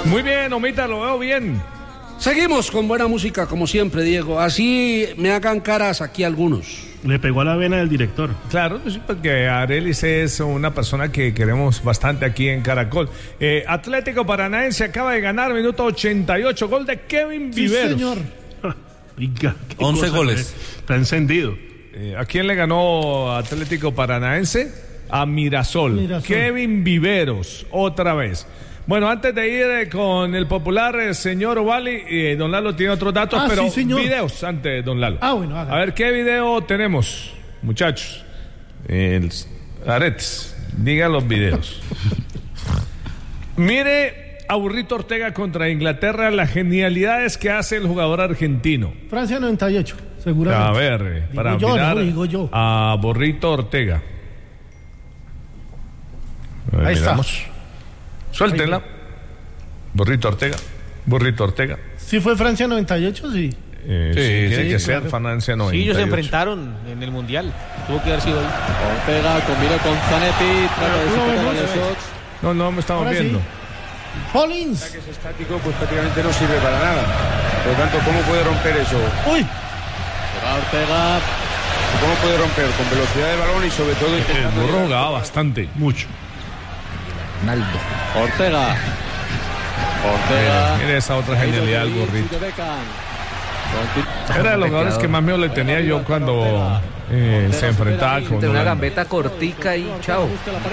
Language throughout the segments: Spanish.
Muy bien, Omita, lo veo bien. Seguimos con buena música, como siempre, Diego. Así me hagan caras aquí algunos. Le pegó a la vena del director. Claro, sí, porque Arelis es una persona que queremos bastante aquí en Caracol. Atlético Paranaense acaba de ganar, minuto 88, gol de Kevin Viveros. Sí, señor. Oiga, 11 goles. Está encendido. ¿A quién le ganó Atlético Paranaense? A Mirasol. Kevin Viveros, otra vez. Bueno, antes de ir con el popular señor Ovali, don Lalo tiene otros datos, pero sí, videos antes, don Lalo. Bueno, a ver, ¿qué video tenemos, muchachos? Aretes, diga los videos. Mire a Burrito Ortega contra Inglaterra, las genialidades que hace el jugador argentino. Francia 98, seguramente. A ver, para mirar a Burrito Ortega. Ahí miramos. está. Suéltenla. Burrito Ortega. ¿Sí fue Francia 98? Sí. Sí, tiene que ser Francia 98. Sí, ellos se enfrentaron en el Mundial. Tuvo que haber sido ahí. Ortega combinó con Zanetti. Trata de superar a los Sox. No me estamos viendo. Hollins. Que es estático, pues prácticamente no sirve para nada. Por lo tanto, ¿cómo puede romper eso? Uy. Va Ortega. ¿Cómo puede romper? Con velocidad de balón y sobre todo... El burro jugaba bastante, mucho. Naldo. Ortega. Mira esa otra genialidad del burrito. Era de los jugadores que más miedo le tenía yo cuando se enfrentaba con una gambeta cortica y chao.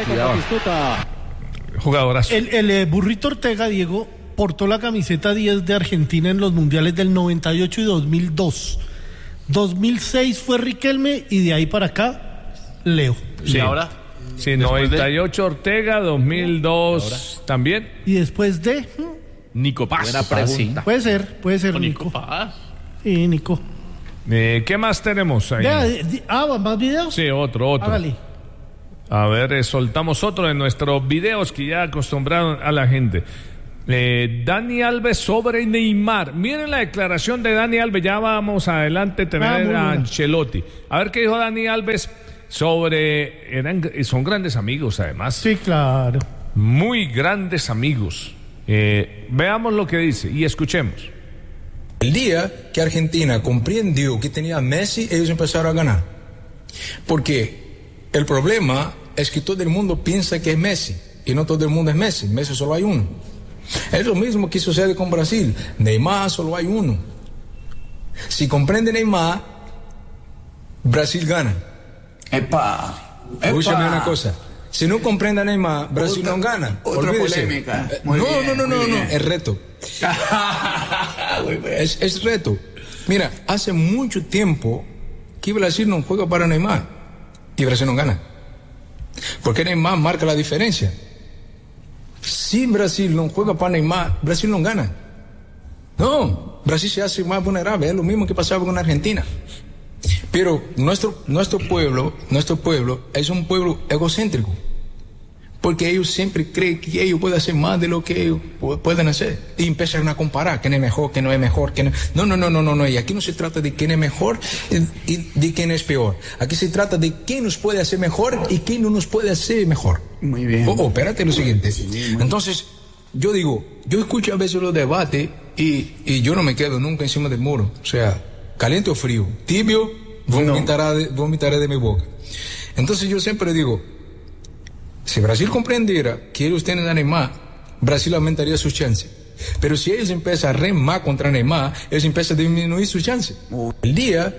Jugadorazo. El Burrito Ortega, Diego, portó la camiseta 10 de Argentina en los mundiales del 98 y 2002. 2006 fue Riquelme y de ahí para acá, Leo. Sí. ¿Y ahora? Sí, 98 Ortega, 2002 también. Y después de... Nico Paz. Buena pregunta. Puede ser Nico. Paz. Y Nico. ¿Qué más tenemos ahí? ¿Más videos? Sí, otro. Hágale. A ver, soltamos otro de nuestros videos que ya acostumbraron a la gente. Dani Alves sobre Neymar. Miren la declaración de Dani Alves. Ya vamos adelante a tener a Ancelotti. A ver qué dijo Dani Alves sobre... son grandes amigos, además. Sí, claro. Muy grandes amigos. Veamos lo que dice y escuchemos. El día que Argentina comprendió que tenía a Messi, ellos empezaron a ganar. Porque el problema es que todo el mundo piensa que es Messi y no todo el mundo es Messi. Messi solo hay uno. Es lo mismo que sucede con Brasil. Neymar solo hay uno. Si comprende Neymar, Brasil gana. Escúchame una cosa. Si no comprende a Neymar, Brasil no gana. Otra Olvídese. polémica. No. Es reto. es reto. Mira, hace mucho tiempo que Brasil no juega para Neymar y Brasil no gana. Porque Neymar marca la diferencia. Si Brasil no juega para Neymar, Brasil no gana. No, Brasil se hace más vulnerable. Es lo mismo que pasaba con Argentina. Pero nuestro pueblo es un pueblo egocéntrico. Porque ellos siempre creen que ellos pueden hacer más de lo que ellos pueden hacer. Y empiezan a comparar quién es mejor, quién no es mejor. No. Y aquí no se trata de quién es mejor y de quién es peor. Aquí se trata de quién nos puede hacer mejor y quién no nos puede hacer mejor. Muy bien. Espérate lo siguiente. Entonces, yo escucho a veces los debates y yo no me quedo nunca encima del muro. O sea, caliente o frío, tibio, vomitaré de mi boca. Entonces yo siempre digo, si Brasil comprendiera que ellos tienen a Neymar, Brasil aumentaría sus chances. Pero si ellos empiezan a remar contra Neymar, ellos empiezan a disminuir sus chances. El día...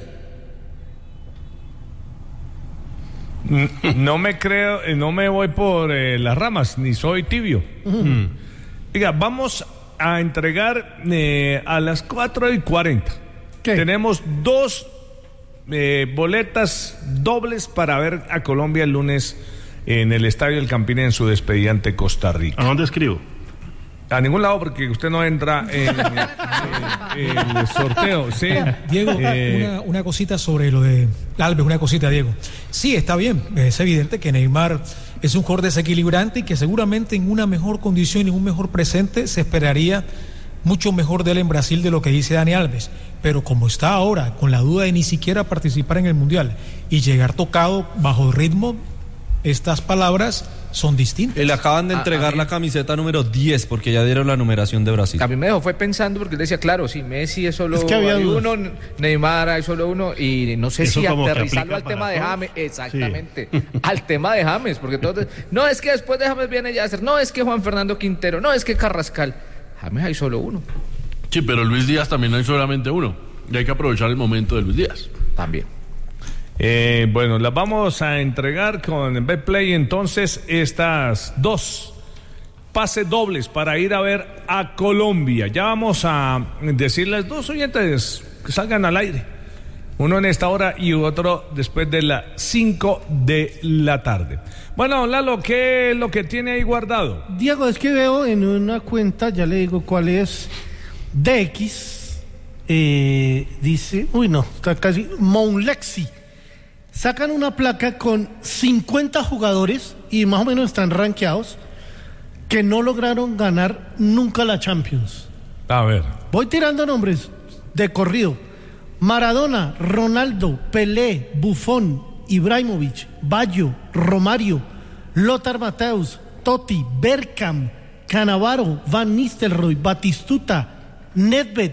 No me voy por las ramas, ni soy tibio. Diga, vamos a entregar a las 4:40. ¿Qué? Tenemos 2 boletas dobles para ver a Colombia el lunes en el Estadio del Campín en su despedida ante Costa Rica. ¿A dónde escribo? A ningún lado, porque usted no entra en el sorteo. Sí. Diego, una cosita sobre lo de Alves, una cosita, Diego. Sí, está bien, es evidente que Neymar es un jugador desequilibrante y que seguramente en una mejor condición y en un mejor presente se esperaría mucho mejor de él en Brasil de lo que dice Dani Alves. Pero como está ahora, con la duda de ni siquiera participar en el Mundial y llegar tocado bajo ritmo, estas palabras son distintas. Le acaban de entregar la camiseta número 10 porque ya dieron la numeración de Brasil. A mí me dejó fue pensando porque él decía, claro, sí, Messi es solo Es que había hay dudas. uno, Neymar hay solo uno, y no sé Eso si como que aterrizarlo aplica al tema para de todos. James, exactamente, al tema de James, porque todos, no es que después de James viene Yasser, no es que Juan Fernando Quintero, no es que Carrascal, James hay solo uno. Sí, pero Luis Díaz también hay solamente uno. Y hay que aprovechar el momento de Luis Díaz. También. Bueno, las vamos a entregar con Betplay entonces estas 2 pases dobles para ir a ver a Colombia. Ya vamos a decirles 2 oyentes que salgan al aire. Uno en esta hora y otro después de las 5 de la tarde. Bueno, Lalo, ¿qué es lo que tiene ahí guardado? Diego, es que veo en una cuenta, ya le digo cuál es, DX, dice, está casi, Mounlexi. Sacan una placa con 50 jugadores y más o menos están rankeados que no lograron ganar nunca la Champions. A ver. Voy tirando nombres de corrido. Maradona, Ronaldo, Pelé, Buffon, Ibrahimovic, Baggio, Romario, Lothar Matthäus, Totti, Bergkamp, Cannavaro, Van Nistelrooy, Batistuta, Nedved,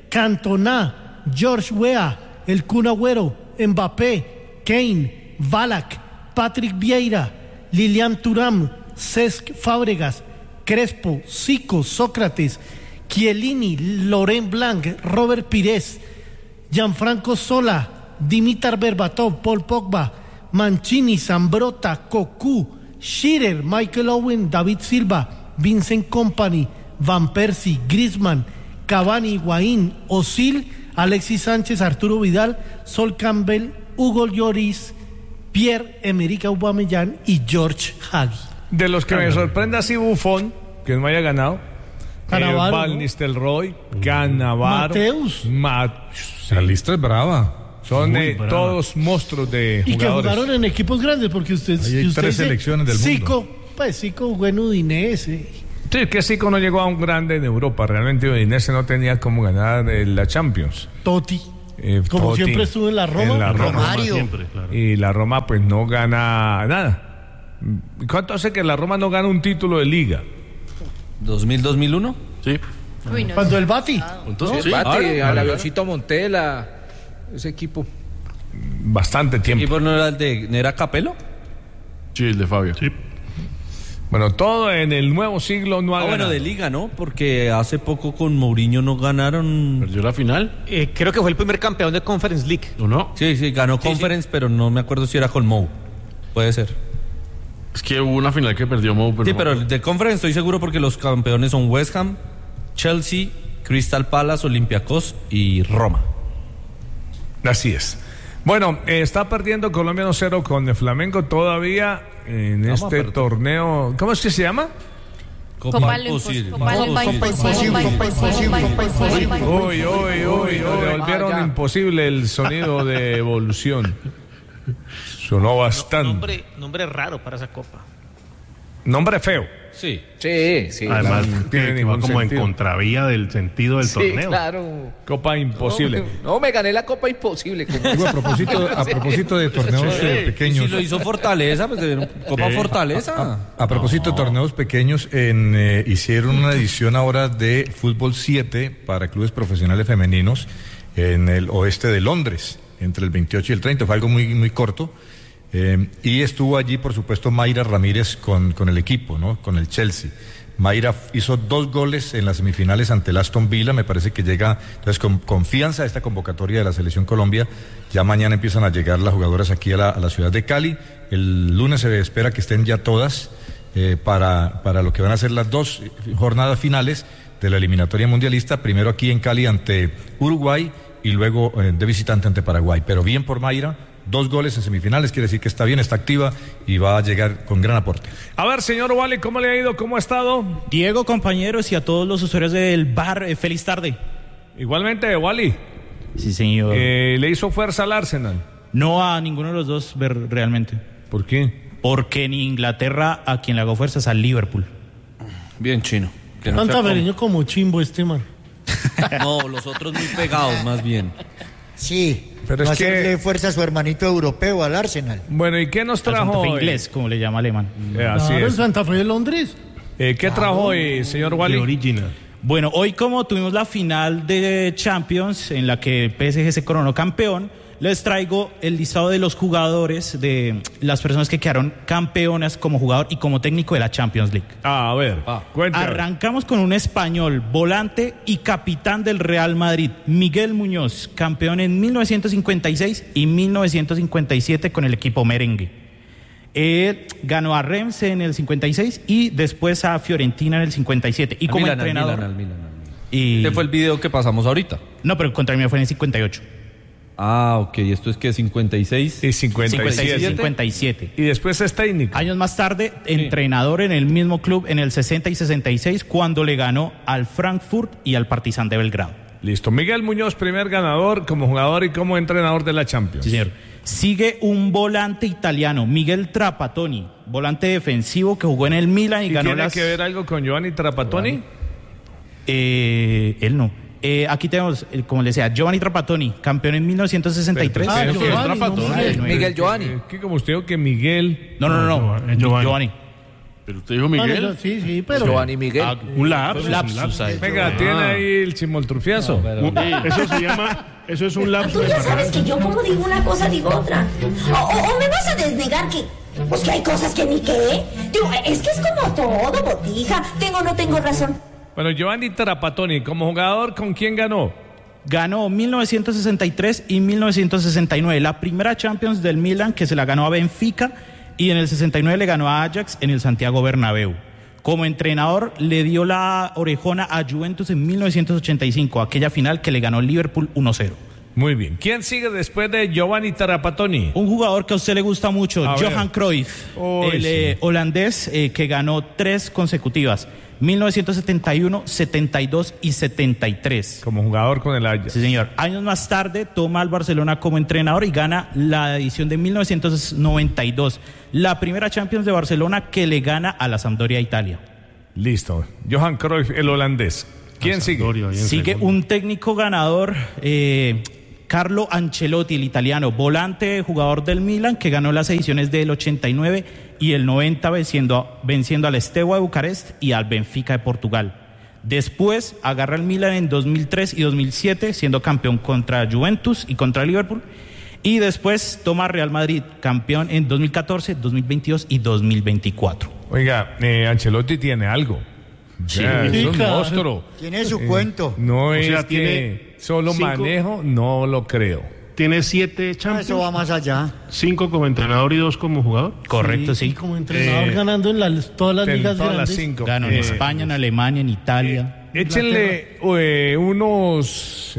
Cantona, George Weah, El Kun Agüero, Mbappé, Kane, Ballack, Patrick Vieira, Lilian Thuram, Cesc Fábregas, Crespo, Zico, Sócrates, Chiellini, Laurent Blanc, Robert Pires, Gianfranco Sola, Dimitar Berbatov, Paul Pogba, Mancini, Zambrotta, Cocu, Shearer, Michael Owen, David Silva, Vincent Kompany, Van Persie, Griezmann, Cavani, Higuaín, Özil, Alexis Sánchez, Arturo Vidal, Sol Campbell, Hugo Lloris, Pierre-Emerick Aubameyang y George Hagi. De los que me sorprende así Buffon, que no haya ganado. Cannavaro, Van ¿no? Nistelrooy, Cannavaro, Mateus. La lista es brava. Son Muy brava. todos monstruos de Y que jugadores. jugaron en equipos grandes, porque usted, Ahí hay usted 3 dice, selecciones del Zico, pues Zico jugó en Udinese. Sí, que Zico no llegó a un grande en Europa. Realmente Udinese no tenía cómo ganar la Champions. Totti, como Totti, siempre estuvo en la Roma. en la Roma. Romario. Siempre, claro. Y la Roma pues no gana nada. ¿Cuánto hace que la Roma no gana un título de liga? ¿2000-2001? Sí. Uy, no, Cuando el Bati. Entonces, sí. Bate, Ah, al no, avioncito Montela, ese equipo. Bastante tiempo. ¿Y por no era el de era Capello? Sí, el de Fabio. Sí. Bueno, todo en el nuevo siglo no ha Bueno, ganado. de liga, ¿no? Porque hace poco con Mourinho no ganaron. ¿Perdió la final? Creo que fue el primer campeón de Conference League. ¿O no? Sí, ganó Conference, pero no me acuerdo si era con Mou. Puede ser. Es que hubo una final que perdió Mou, pero Sí, no. pero de Conference estoy seguro porque los campeones son West Ham, Chelsea, Crystal Palace, Olympiacos y Roma. Así es. Bueno, está perdiendo Colombia 1-0 con el Flamengo todavía en este torneo. ¿Cómo es que se llama? Copa Imposible. Uy, le volvieron imposible el sonido de evolución. Sonó bastante. Nombre raro para esa copa. Nombre feo. Sí. Sí. Además, No tiene que va ningún como sentido. en contravía del sentido del Sí, torneo. claro. Copa imposible. No, me gané la Copa Imposible. Digo, a propósito de torneos pequeños. Y si lo hizo Fortaleza, pues Copa Fortaleza. A propósito de torneos pequeños, hicieron una edición ahora de Fútbol 7 para clubes profesionales femeninos en el oeste de Londres, entre el 28 y el 30. Fue algo muy, muy corto. Y estuvo allí, por supuesto, Mayra Ramírez con el equipo, ¿no? Con el Chelsea. Mayra hizo 2 goles en las semifinales ante el Aston Villa. Me parece que llega, entonces, con confianza a esta convocatoria de la Selección Colombia. Ya mañana empiezan a llegar las jugadoras aquí a la ciudad de Cali. El lunes se espera que estén ya todas para lo que van a ser las 2 jornadas finales de la eliminatoria mundialista. Primero aquí en Cali ante Uruguay y luego de visitante ante Paraguay. Pero bien por Mayra. 2 goles en semifinales, quiere decir que está bien, está activa y va a llegar con gran aporte. A ver, señor Wally, ¿cómo le ha ido? ¿Cómo ha estado? Diego, compañeros y a todos los usuarios del bar, feliz tarde. Igualmente, Wally. Sí, señor. ¿Le hizo fuerza al Arsenal? No a ninguno de los dos realmente. ¿Por qué? Porque en Inglaterra a quien le hago fuerza es al Liverpool. Bien chino. Que no Tanta sea pereño como chimbo este man. No, los otros muy pegados, más bien. Sí, Pero no es que- hacerle fuerza a su hermanito europeo, al Arsenal. Bueno, ¿y qué nos Al Santa trajo Fe hoy? inglés, como le llama Alemán. Así Claro, es. Santa Fe de Londres. ¿Qué trajo hoy, señor Wally? Original. Bueno, hoy como tuvimos la final de Champions en la que el PSG se coronó campeón, les traigo el listado de los jugadores, de las personas que quedaron campeonas como jugador y como técnico de la Champions League. A ver, cuéntame. Arrancamos con un español, volante y capitán del Real Madrid, Miguel Muñoz, campeón en 1956 y 1957 con el equipo merengue. Ganó a Reims en el 56 y después a Fiorentina en el 57. Y como entrenador. Al Milan. Este fue el video que pasamos ahorita. No, pero contra mí fue en el 58. Ah, ok. ¿Y esto es que 56? Y 57. 57. Y después es técnico. Años más tarde, entrenador en el mismo club en el 60 y 66 cuando le ganó al Frankfurt y al Partizan de Belgrado. Listo. Miguel Muñoz, primer ganador como jugador y como entrenador de la Champions. Sí, señor. Sigue un volante italiano, Miguel Trapattoni, volante defensivo que jugó en el Milan y ganó ¿Tiene las... que ver algo con Giovanni Trapattoni? Él no. Aquí tenemos, como le decía, Giovanni Trapattoni, campeón en 1963. Miguel Giovanni. Que como usted dijo que Miguel... No. Giovanni. Pero usted dijo Miguel. Sí, pero... Giovanni Miguel. Un lapsus. Venga, tiene ahí el chimoltrufiazo. Eso se llama... Eso es un lapsus. Tú ya sabes que yo como digo una cosa, digo otra. O me vas a desnegar que... Pues que hay cosas que ni qué. Digo, es que es como todo, botija. ¿Tengo o no tengo razón? Bueno, Giovanni Trapattoni, como jugador, ¿con quién ganó? Ganó 1963 y 1969. La primera Champions del Milan que se la ganó a Benfica y en el 69 le ganó a Ajax en el Santiago Bernabéu. Como entrenador le dio la orejona a Juventus en 1985, aquella final que le ganó Liverpool 1-0. Muy bien. ¿Quién sigue después de Giovanni Trapattoni? Un jugador que a usted le gusta mucho, Johan Cruyff, holandés que ganó 3 consecutivas, 1971, 72 y 73. Como jugador con el Ajax. Sí, señor. Años más tarde toma al Barcelona como entrenador y gana la edición de 1992, la primera Champions de Barcelona que le gana a la Sampdoria Italia. Listo. Johan Cruyff, el holandés. ¿Quién sigue? Sigue un técnico ganador, Carlo Ancelotti, el italiano, volante, jugador del Milan, que ganó las ediciones del 89 y el 90 venciendo al Steaua de Bucarest y al Benfica de Portugal. Después agarra el Milan en 2003 y 2007, siendo campeón contra Juventus y contra Liverpool. Y después toma Real Madrid, campeón en 2014, 2022 y 2024. Oiga, Ancelotti tiene algo. Sí. Es un monstruo. Tiene su cuento. No O es sea, que tiene solo 5 manejo, no lo creo. Tiene 7 Champions. Eso va más allá. 5 como entrenador y 2 como jugador. Correcto, Y sí. como entrenador ganando en todas las En ligas todas las grandes. 5. Ganó en España, en Alemania, en Italia. Échenle unos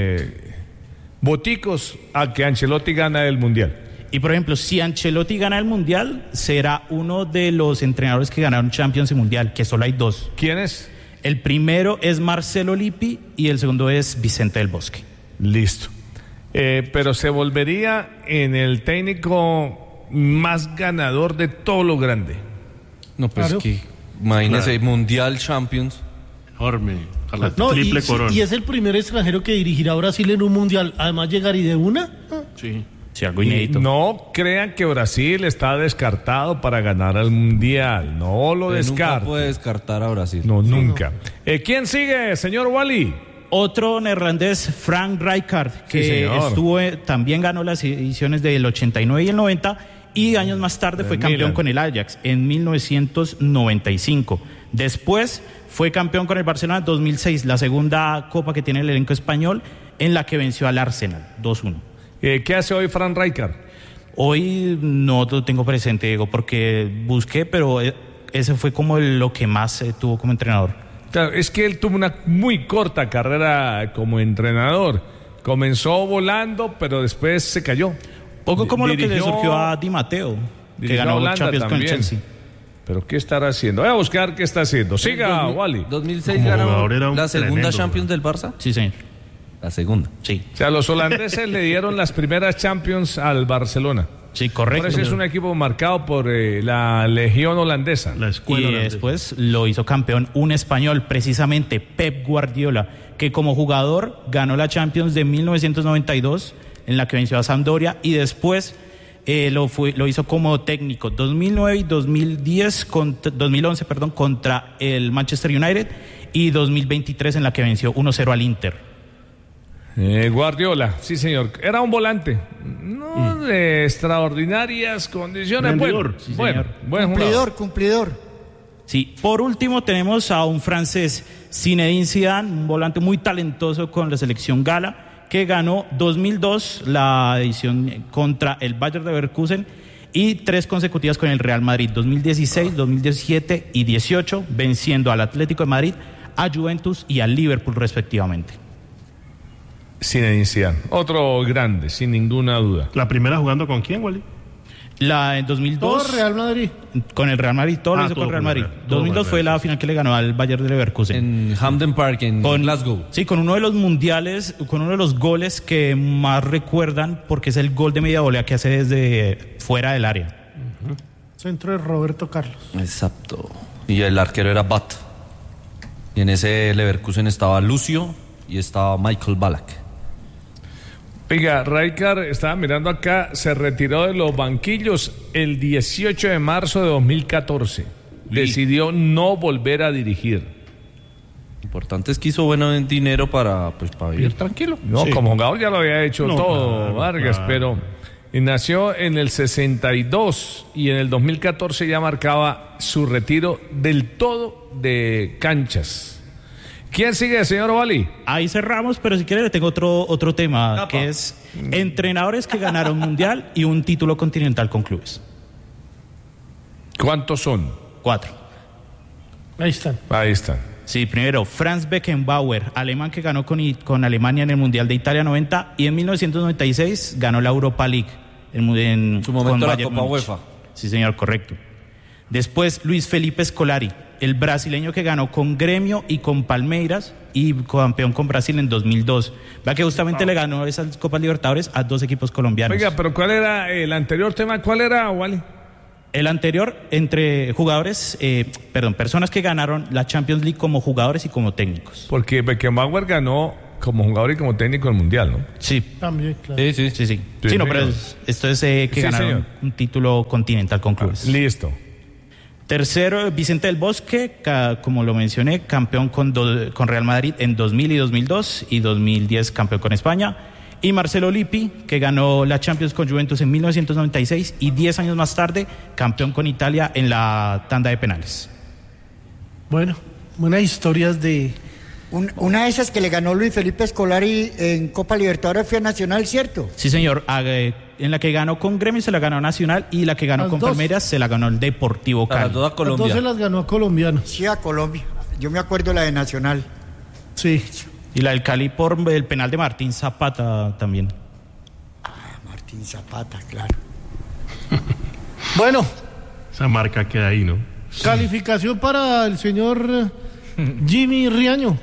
boticos a que Ancelotti gana el Mundial. Y por ejemplo, si Ancelotti gana el Mundial, será uno de los entrenadores que ganaron Champions y Mundial, que solo hay 2. ¿Quién es? El primero es Marcelo Lippi y el segundo es Vicente del Bosque. Listo. Pero se volvería en el técnico más ganador de todo lo grande. No, pues Claro. que imagínese, Mundial, Champions. Enorme. A la No, triple y, corona. y es el primer extranjero que dirigirá a Brasil en un mundial. Además, llegar y de una. Sí. Sí, algo inédito. No crean que Brasil está descartado para ganar al Mundial. No lo Nunca descarto. puede descartar a Brasil. No, nunca. ¿Quién sigue, señor Wally? Otro neerlandés, Frank Rijkaard, que Sí, señor. también ganó las ediciones del 89 y el 90 y años más tarde fue campeón Milan. con el Ajax en 1995. Después fue campeón con el Barcelona en 2006, la segunda copa que tiene el elenco español, en la que venció al Arsenal 2-1. ¿Qué hace hoy Frank Rijkaard? Hoy no lo tengo presente, Diego, porque busqué, pero ese fue como lo que más tuvo como entrenador. Claro, es que él tuvo una muy corta carrera como entrenador. Comenzó volando, pero después se cayó. Poco como lo que le Dirigió- surgió a Di Matteo, que dirigió a ganó Holanda Champions con el también. Chelsea. ¿Pero qué estará haciendo? Voy a buscar qué está haciendo. Siga, Wally. 2006 Como ganó jugador era un la segunda tremendo, Champions del Barça. Sí, señor. La segunda. Sí. O sea, los holandeses le dieron las primeras Champions al Barcelona. Sí, Por correcto. eso es un equipo marcado por la Legión holandesa. La Y escuela holandesa. después lo hizo campeón un español, precisamente Pep Guardiola, que como jugador ganó la Champions de 1992, en la que venció a Sampdoria, y después lo hizo como técnico 2009 y 2011 contra el Manchester United, y 2023 en la que venció 1-0 al Inter. Guardiola, sí señor, era un volante, no de extraordinarias condiciones. Cumplidor. Sí, por último tenemos a un francés, Zinedine Zidane, un volante muy talentoso con la selección gala, que ganó 2002 la edición contra el Bayer Leverkusen y 3 consecutivas con el Real Madrid, 2016, 2017 y 18, venciendo al Atlético de Madrid, a Juventus y al Liverpool respectivamente. Zinedine Zidane, otro grande, sin ninguna duda. ¿La primera jugando con quién, Wally? La en 2002 Todo Real Madrid. con el Real Madrid, todo lo hizo todo con Real con Madrid. Real. 2002 fue la final que le ganó al Bayer de Leverkusen. En Hampden Park, en Glasgow. Sí, con uno de los mundiales, con uno de los goles que más recuerdan, porque es el gol de media volea que hace desde fuera del área. Centro de Roberto Carlos. Exacto. Y el arquero era Bat. Y en ese Leverkusen estaba Lucio y estaba Michael Ballack. Oiga, Rijkaard, estaba mirando acá, se retiró de los banquillos el 18 de marzo de 2014. Decidió no volver a dirigir. Importante es que hizo bueno dinero para vivir tranquilo. No, sí. Como jugador ya lo había hecho todo, claro, Vargas, pero nació en el 62 y en el 2014 ya marcaba su retiro del todo de canchas. ¿Quién sigue, señor Wally? Ahí cerramos, pero si quiere le tengo otro tema, que es entrenadores que ganaron mundial y un título continental con clubes. ¿Cuántos son? 4. Ahí están. Sí, primero, Franz Beckenbauer, alemán que ganó con Alemania en el Mundial de Italia 90 y en 1996 ganó la Europa League. En su momento la Copa UEFA. Sí, señor, correcto. Después, Luis Felipe Scolari, el brasileño que ganó con Gremio y con Palmeiras y campeón con Brasil en 2002. Va que justamente le ganó esas Copas Libertadores a 2 equipos colombianos. Oiga, pero ¿cuál era el anterior tema? ¿Cuál era, Wally? El anterior, entre personas que ganaron la Champions League como jugadores y como técnicos. Porque Beckenbauer ganó como jugador y como técnico el Mundial, ¿no? Sí. También, claro. Sí. Sí, no, pero esto es que ganaron un título continental con clubes. Listo. Tercero, Vicente del Bosque, como lo mencioné, campeón con Real Madrid en 2000 y 2002 y 2010 campeón con España. Y Marcelo Lippi, que ganó la Champions con Juventus en 1996 y 10 años más tarde campeón con Italia en la tanda de penales. Bueno, buenas historias de... Una de esas que le ganó Luis Felipe Scolari en Copa Libertadores fue a Nacional, ¿cierto? Sí, señor. En la que ganó con Gremio se la ganó Nacional y la que ganó con Palmeiras se la ganó el Deportivo Cali. Las 2 se las ganó a colombianos. Sí, a Colombia. Yo me acuerdo la de Nacional. Sí. Y la del Cali por el penal de Martín Zapata también. Martín Zapata, claro. Bueno. Esa marca queda ahí, ¿no? Calificación para el señor Jimmy Riaño.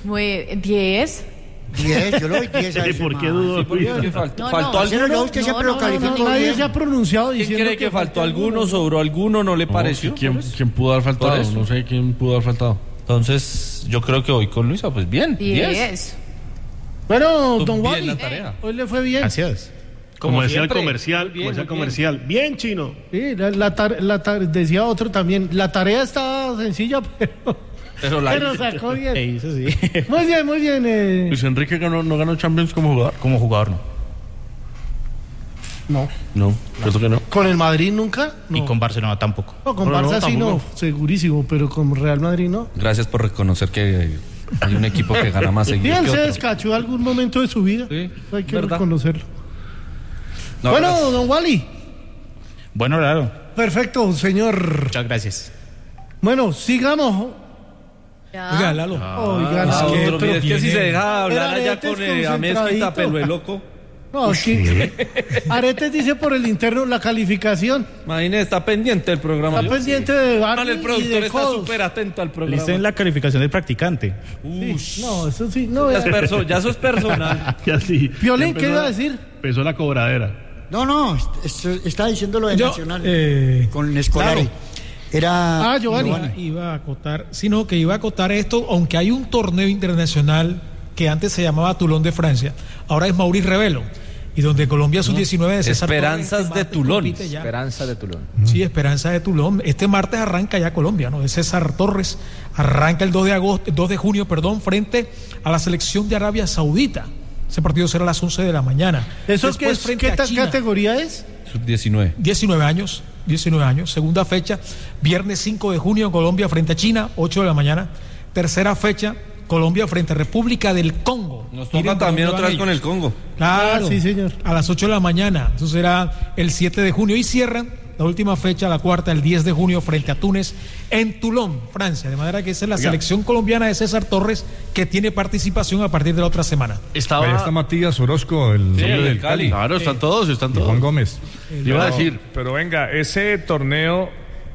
10. 10, yo lo doy 10 a ¿Y por qué dudó? ¿Faltó alguno? Usted siempre lo calificó. Nadie se ha pronunciado ¿Quién diciendo cree que faltó alguno? ¿Sobró alguno? ¿No le pareció? ¿Quién pudo haber faltado? No sé quién pudo haber faltado. Entonces, yo creo que hoy con Luisa, pues bien. 10. Bueno, don Wally, la tarea. hoy le fue bien. Gracias. Como decía el siempre. comercial. Bien, chino. Sí, decía otro también. La tarea está sencilla, pero sacó bien. Eso sí. Muy bien. Luis Enrique no ganó Champions como jugador. Como jugador, no. No, eso que no. ¿Con el Madrid nunca? No. Y con Barcelona tampoco. No, con Barça sí no, segurísimo, pero con Real Madrid no. Gracias por reconocer que hay un equipo que gana más seguido. Y él se descachó algún momento de su vida. Sí, hay que ¿verdad? reconocerlo. No, bueno, gracias. don Wally. Bueno, claro. Perfecto, señor. Muchas gracias. Bueno, sigamos. Oiga, Lalo. Es que si se deja hablar allá con a mezquita, pero el loco. No, sí. Aretes dice por el interno la calificación. Imagínese, está pendiente el programa. Está pendiente de Barney el productor y de está Codos. súper atento al programa. Listo en la calificación del practicante. Sí, no, eso sí. No, ya eso es personal. Ya sí. Piolín, ¿qué iba a decir? Empezó la cobradera. No, estaba diciendo lo de Nacional con Scolari. Claro. Era Giovanni. Iba a acotar, sino que iba a acotar esto, aunque hay un torneo internacional que antes se llamaba Toulon de Francia, ahora es Maurice Revelo. y donde Colombia sub-19 de César Esperanzas de Tulón. Esperanza de Tulón. Sí, Esperanza de Tulón. Este martes arranca ya Colombia, ¿no? De César Torres. Arranca el 2 de junio, frente a la selección de Arabia Saudita. Ese partido será a las 11 de la mañana. ¿Eso Después, qué categoría es? Sub-19. 19 años. Segunda fecha, viernes 5 de junio, Colombia frente a China, 8 de la mañana. Tercera fecha, Colombia frente a República del Congo. Nos toca también otra vez con el Congo. Claro, sí, señor. A las 8 de la mañana. Eso será el 7 de junio. Y cierran la última fecha, la cuarta, el 10 de junio, frente a Túnez, en Toulon, Francia. De manera que esa es la selección colombiana de César Torres, que tiene participación a partir de la otra semana. Ahí está Matías Orozco, el nombre del Cali. Claro, están todos. Y Juan Gómez. Iba a decir. Pero venga, ese torneo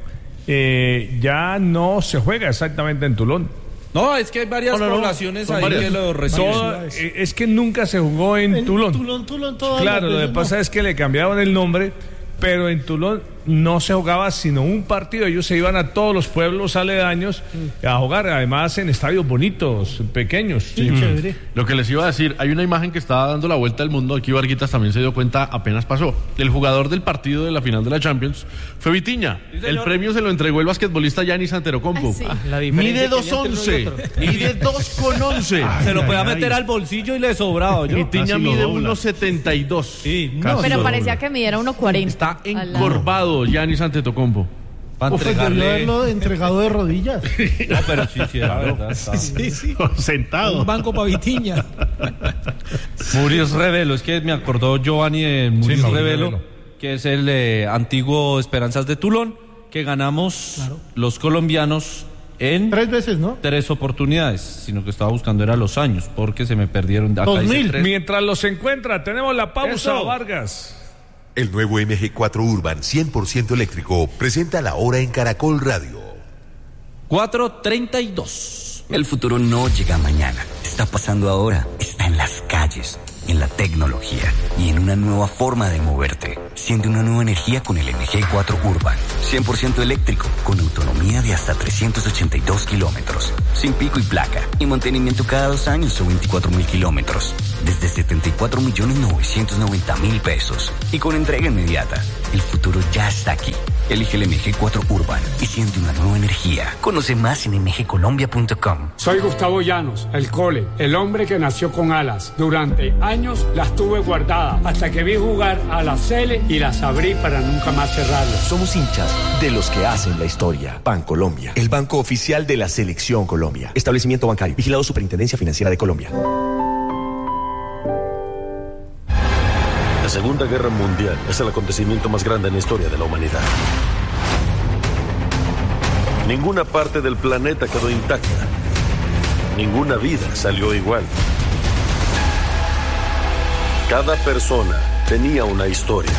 ya no se juega exactamente en Toulon. No, es que hay varias poblaciones ahí que lo reciben. Es que nunca se jugó en Toulon. Toulon todas Claro, lo que pasa es que le cambiaban el nombre, pero en Toulon no se jugaba sino un partido. Ellos se iban a todos los pueblos aledaños a jugar, además en estadios bonitos, pequeños. Sí, chévere. Lo que les iba a decir, hay una imagen que estaba dando la vuelta al mundo, aquí Varguitas también se dio cuenta, apenas pasó. El jugador del partido de la final de la Champions fue Vitinha. El premio se lo entregó el basquetbolista Giannis Antetokounmpo. Sí. Mide 2.11, mide 2.11. Se lo podía meter al bolsillo y le sobraba. Vitinha mide 1.72. Sí, Pero parecía que midiera 1.40. Está encorvado Giannis Antetokounmpo. Debió haberlo entregado de rodillas. No, pero sí, era verdad. Sí. Sentado. Un banco para Vitinha. Maurice Revelo, es que me acordó Giovanni de Maurice Revelo, que es el antiguo Esperanzas de Toulon, que ganamos los colombianos en 3 veces, ¿no? 3 oportunidades, sino que estaba buscando era los años, porque se me perdieron. Acá 2000. Mientras los encuentra, tenemos la pausa, Vargas. El nuevo MG4 Urban 100% eléctrico presenta la hora en Caracol Radio. 4:32. El futuro no llega mañana, está pasando ahora, está en las calles, en la tecnología y en una nueva forma de moverte. Siente una nueva energía con el MG4 Urban, 100% eléctrico, con autonomía de hasta 382 kilómetros, sin pico y placa, y mantenimiento cada 2 años o 24.000 kilómetros, desde 74.990.000 pesos, y con entrega inmediata. El futuro ya está aquí. Elige el MG4 Urban y siente una nueva energía. Conoce más en mgcolombia.com. Soy Gustavo Llanos, el Cole, el hombre que nació con alas. Durante años las tuve guardadas hasta que vi jugar a la Cele y las abrí para nunca más cerrarlas. Somos hinchas de los que hacen la historia. Bancolombia, el banco oficial de la Selección Colombia. Establecimiento bancario, vigilado Superintendencia Financiera de Colombia. La Segunda Guerra Mundial es el acontecimiento más grande en la historia de la humanidad. Ninguna parte del planeta quedó intacta. Ninguna vida salió igual. Cada persona tenía una historia.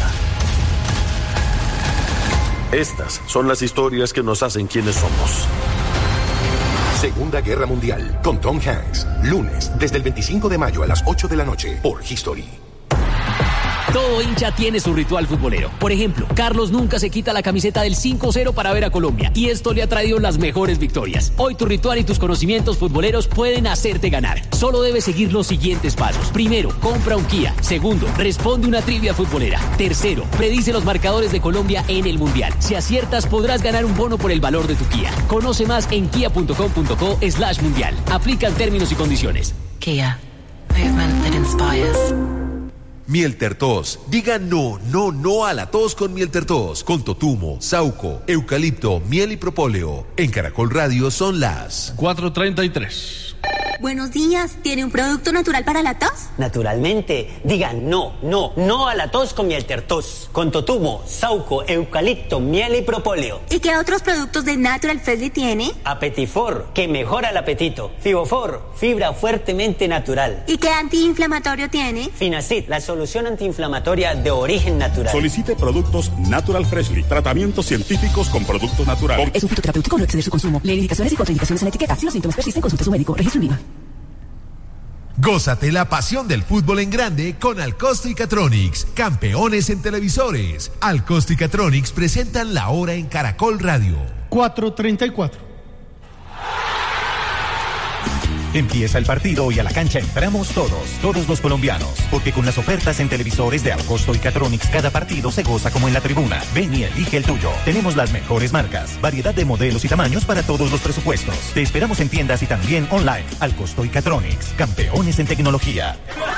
Estas son las historias que nos hacen quienes somos. Segunda Guerra Mundial con Tom Hanks. Lunes, desde el 25 de mayo a las 8 de la noche por History. Todo hincha tiene su ritual futbolero. Por ejemplo, Carlos nunca se quita la camiseta del 5-0 para ver a Colombia, y esto le ha traído las mejores victorias. Hoy tu ritual y tus conocimientos futboleros pueden hacerte ganar. Solo debes seguir los siguientes pasos. Primero, compra un Kia. Segundo, responde una trivia futbolera. Tercero, predice los marcadores de Colombia en el Mundial. Si aciertas, podrás ganar un bono por el valor de tu Kia. Conoce más en kia.com.co/mundial. Aplican términos y condiciones. Kia. Movement that inspires. Miel Tertos. Diga no a la tos con Miel Tertos. Con totumo, sauco, eucalipto, miel y propóleo. En Caracol Radio son las 4:33. Buenos días, ¿tiene un producto natural para la tos? Naturalmente, digan no a la tos con Miel Tertos. Con totumo, sauco, eucalipto, miel y propóleo. ¿Y qué otros productos de Natural Freshly tiene? Apetifor, que mejora el apetito. Fibofor, fibra fuertemente natural. ¿Y qué antiinflamatorio tiene? Finacid, la solución antiinflamatoria de origen natural. Solicite productos Natural Freshly, tratamientos científicos con productos naturales. Es un fitoterapéutico, no exceder su consumo. Lee indicaciones y contraindicaciones en la etiqueta. Si los síntomas persisten, consulte a su médico. Registro en IVA. Gózate la pasión del fútbol en grande con Alcosto y Catronics, campeones en televisores. Alcosto y Catronics presentan la hora en Caracol Radio. 4:34. Empieza el partido y a la cancha entramos todos los colombianos. Porque con las ofertas en televisores de Alcosto y Catronics, cada partido se goza como en la tribuna. Ven y elige el tuyo. Tenemos las mejores marcas, variedad de modelos y tamaños para todos los presupuestos. Te esperamos en tiendas y también online. Alcosto y Catronics, campeones en tecnología.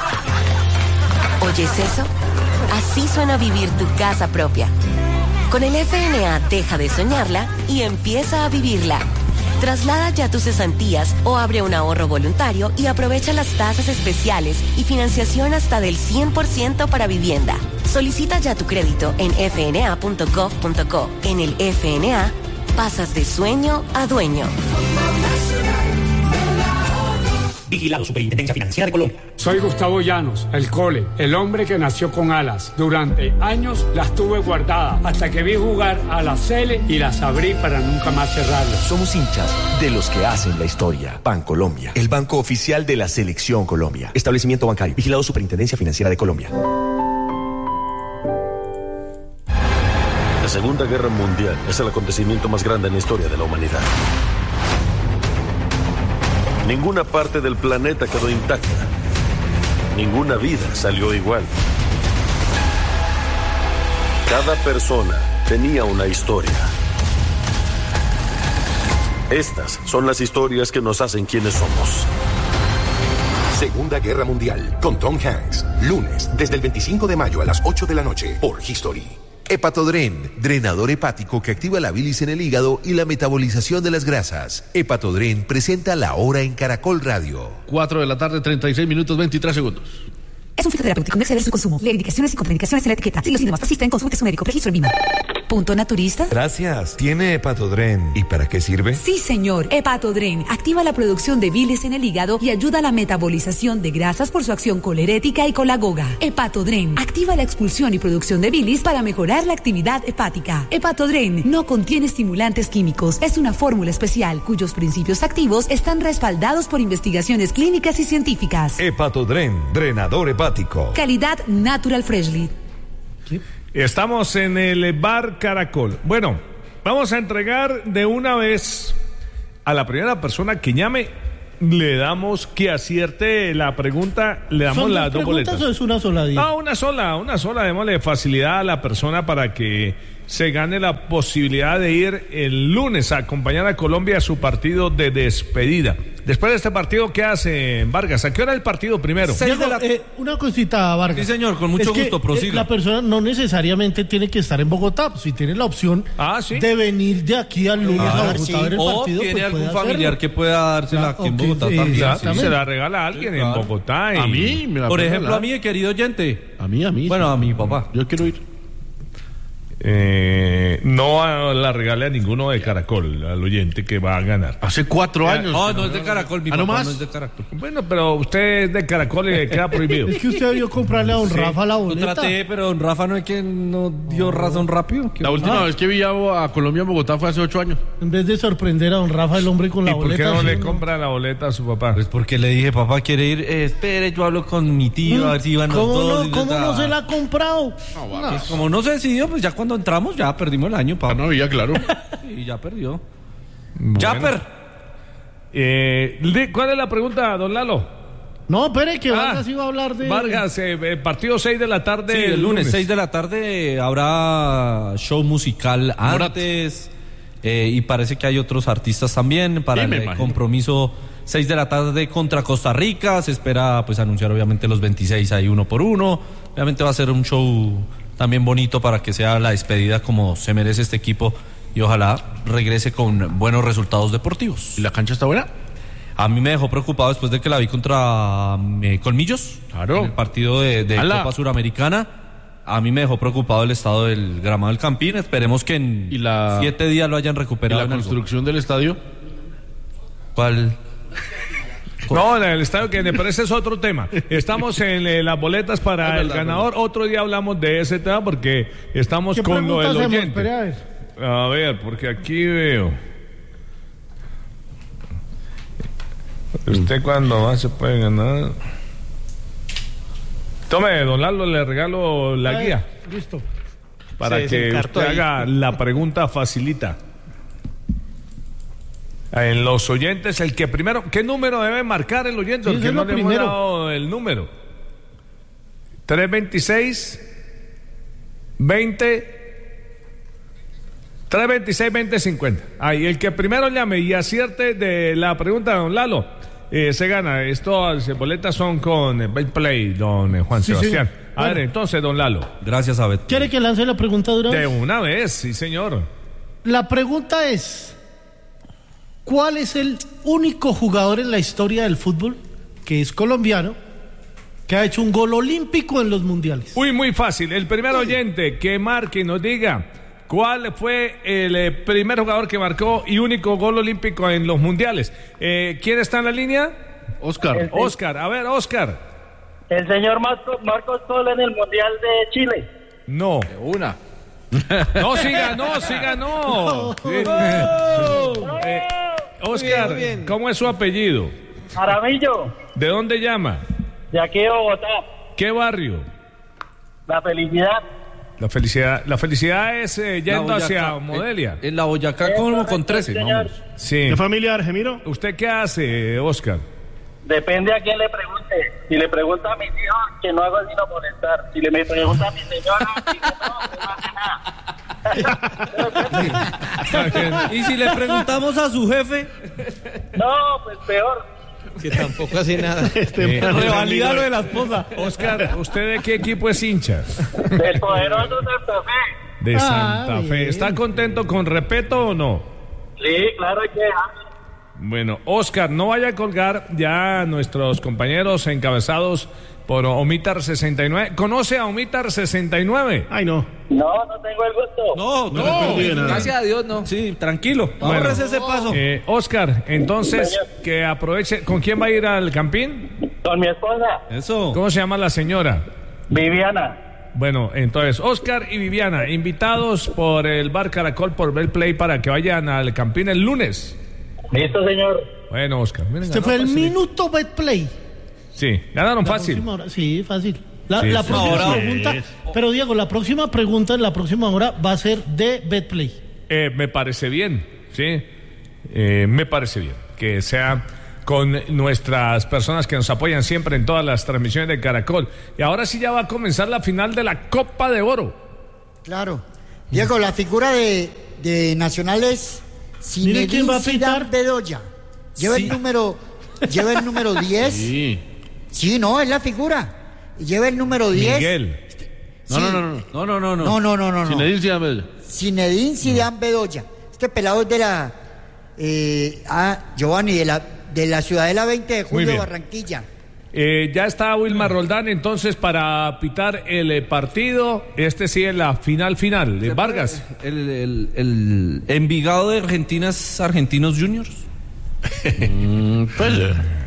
¿Oyes eso? Así suena vivir tu casa propia. Con el FNA deja de soñarla y empieza a vivirla. Traslada ya tus cesantías o abre un ahorro voluntario y aprovecha las tasas especiales y financiación hasta del 100% para vivienda. Solicita ya tu crédito en fna.gov.co. En el FNA, pasas de sueño a dueño. Vigilado Superintendencia Financiera de Colombia. Soy Gustavo Llanos, el Cole, el hombre que nació con alas. Durante años las tuve guardadas hasta que vi jugar a la Cele y las abrí para nunca más cerrarlas. Somos hinchas de los que hacen la historia. Bancolombia, el banco oficial de la Selección Colombia. Establecimiento bancario. Vigilado Superintendencia Financiera de Colombia. La Segunda Guerra Mundial es el acontecimiento más grande en la historia de la humanidad. Ninguna parte del planeta quedó intacta. Ninguna vida salió igual. Cada persona tenía una historia. Estas son las historias que nos hacen quienes somos. Segunda Guerra Mundial, con Tom Hanks. Lunes, desde el 25 de mayo a las 8 de la noche, por History. Hepatodren, drenador hepático que activa la bilis en el hígado y la metabolización de las grasas. Hepatodren presenta La Hora en Caracol Radio. 4 de la tarde, 36 minutos, 23 segundos. Es un fitoterapéutico, no exceder su consumo. Lee indicaciones y contraindicaciones en la etiqueta. Si los síntomas persisten, consulte a su médico. Registro en Vima. ¿Punto naturista? Gracias. ¿Tiene Hepatodren? ¿Y para qué sirve? Sí, señor. Hepatodren activa la producción de bilis en el hígado y ayuda a la metabolización de grasas por su acción colerética y colagoga. Hepatodren activa la expulsión y producción de bilis para mejorar la actividad hepática. Hepatodren no contiene estimulantes químicos. Es una fórmula especial cuyos principios activos están respaldados por investigaciones clínicas y científicas. Hepatodren, drenador hepático. Calidad Natural Freshly. ¿Sí? Estamos en el bar Caracol. Bueno, vamos a entregar de una vez a la primera persona que llame. Le damos que acierte la pregunta. Le damos las dos boletas. ¿O es una sola? No, una sola. Démosle facilidad a la persona para que se gane la posibilidad de ir el lunes a acompañar a Colombia a su partido de despedida. Después de este partido, ¿qué hace Vargas? ¿A qué hora el partido primero? Una cosita, Vargas. Sí, señor, con mucho gusto, prosiga. La persona no necesariamente tiene que estar en Bogotá. Si tiene la opción de venir de aquí al lunes a Bogotá a ver el partido, o tiene pues algún familiar que pueda dársela aquí en Bogotá también. Se la regala a alguien en Bogotá. A mí, por ejemplo, a mí, querido oyente. A mí. Bueno, a mi papá. Yo quiero ir. No la regale a ninguno de Caracol, al oyente que va a ganar. Hace 4 años. No es de Caracol, mi papá no es de Caracol. Bueno, pero usted es de Caracol y le queda prohibido. Es que usted debió comprarle a don Rafa la boleta. Yo traté, pero don Rafa no es que no dio razón rápido. La última vez que vi a Colombia en Bogotá fue hace 8 años. En vez de sorprender a don Rafa, el hombre con la boleta. ¿Y por qué no le compra la boleta a su papá? Pues porque le dije, papá, ¿quiere ir? Espere, yo hablo con mi tío, a ver si iban los dos. ¿Cómo no se la ha comprado? Pues como no se decidió, pues ya cuando entramos ya perdimos el año, papá. No había, claro. Y ya perdió. Bueno. Japper. ¿Cuál es la pregunta, don Lalo? No, espere, que Vargas iba a hablar de... Vargas, partido 6 de la tarde. Sí, el lunes 6 de la tarde habrá show musical antes. Y parece que hay otros artistas también para el compromiso 6 de la tarde contra Costa Rica. Se espera pues anunciar obviamente los 26 ahí uno por uno. Obviamente va a ser un show también bonito para que sea la despedida como se merece este equipo y ojalá regrese con buenos resultados deportivos. ¿Y la cancha está buena? A mí me dejó preocupado después de que la vi contra Colmillos, claro, en el partido de Copa Suramericana. A mí me dejó preocupado el estado del gramado del Campín. Esperemos que en 7 días lo hayan recuperado. ¿Y la construcción del estadio? ¿Cuál? No, el estadio que me parece es otro tema. Estamos en las boletas para el ganador. Otro día hablamos de ese tema porque estamos con lo del oyente. A ver, porque aquí veo. ¿Usted cuándo más se puede ganar? Tome, don Lalo, le regalo la guía. Listo. Para que usted haga la pregunta facilita. En los oyentes, el que primero, ¿qué número debe marcar el oyente? Sí, Porque no le hemos primero. dado el número. 326-2050. Ahí, el que primero llame y acierte de la pregunta de don Lalo, se gana. Estas boletas son con Betplay, don Juan Sí, Sebastián. señor. A ver, Bueno. entonces, don Lalo. Gracias a Betplay. ¿Quiere que lance la pregunta de una De vez? una vez, sí, señor. La pregunta es, ¿cuál es el único jugador en la historia del fútbol que es colombiano que ha hecho un gol olímpico en los mundiales? Uy, muy fácil. El primer oyente que marque y nos diga cuál fue el primer jugador que marcó y único gol olímpico en los mundiales. ¿Quién está en la línea? Oscar. Oscar, a ver, Oscar. El señor Marcos Sola en el Mundial de Chile. No. Una. No, siga, no, siga, no. Sí. Oscar, Muy bien. ¿cómo es su apellido? Jaramillo, ¿De dónde llama? de aquí de Bogotá. ¿Qué barrio? La felicidad. La felicidad es yendo Boyacá, hacia Modelia. En la Boyacá como con 13, vamos. Sí. ¿Qué familia, Argemiro? ¿Usted qué hace, Oscar? Depende a quién le pregunte. Si le pregunta a mis hijos, que no hago sino molestar. Si le me pregunta a mi señora, digo, no hace nada. Y si le preguntamos a su jefe, No, pues peor. que tampoco hace nada. Revalida lo de la esposa. Oscar, ¿usted de qué equipo es hincha? Del poderoso Santa Fe. De Santa bien. Fe. ¿Está contento con respeto o no? Sí, claro, hay que dejarlo. Bueno, Oscar, no vaya a colgar ya nuestros compañeros encabezados por Omitar 69. ¿Conoce a Omitar 69? Ay, no. No, no tengo el gusto. No, Gracias a Dios, no. Sí, tranquilo. Bueno. Ahórrese ese paso. Oscar, entonces, que aproveche. ¿Con quién va a ir al Campín? Con mi esposa, Eso. ¿Cómo se llama la señora? Viviana. Bueno, entonces, Oscar y Viviana, invitados por el Bar Caracol, por Betplay, para que vayan al Campín el lunes. Listo, señor. Bueno, Oscar. Miren, Este ganó fue el fácil. minuto Betplay. Sí, ganaron La fácil. próxima hora- sí, fácil. La Sí, sí. próxima Ahora pregunta, pero Diego, la próxima pregunta en la próxima hora va a ser de Betplay. Me parece bien, sí. Me parece bien que sea con nuestras personas que nos apoyan siempre en todas las transmisiones de Caracol. Y ahora sí ya va a comenzar la final de la Copa de Oro. Claro. Diego, la figura de Nacional es Mire quién va a Zinedine pitar. Zidane Bedoya. Lleva el número 10. Sí. Sí, no, es la figura. Y lleva el número 10. Miguel. Sí. No. Zinedine Zidane Bedoya. Zinedine Zidane Bedoya. Este pelado es de la Giovanni, de la Ciudadela 20 de Muy julio de bien. Barranquilla. Ya está Wilmar Roldán entonces para pitar el partido. Este sí es la final de Vargas. El Envigado de Argentina es Argentinos Juniors. Pues